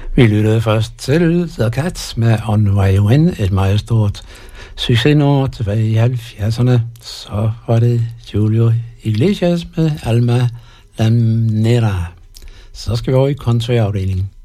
Vi lyttede først til The Cats med On My Win, et meget stort succesnummer tilbage i 70'erne. Så var det Julio Iglesias med Alma La Nera. Så skal vi over i countryafdelingen.